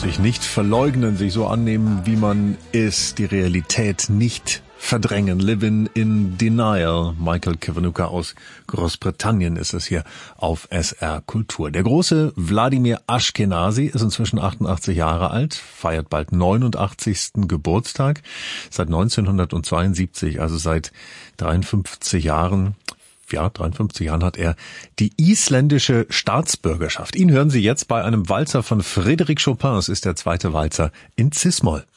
Sich nicht verleugnen, sich so annehmen, wie man ist, die Realität nicht verdrängen. Living in Denial. Michael Kiwanuka aus Großbritannien ist es hier auf SR Kultur. Der große Wladimir Ashkenazy ist inzwischen 88 Jahre alt, feiert bald 89. Geburtstag. Seit 1972, also seit 53 Jahren hat er die isländische Staatsbürgerschaft. Ihn hören Sie jetzt bei einem Walzer von Frédéric Chopin. Es ist der zweite Walzer in Cis-Moll.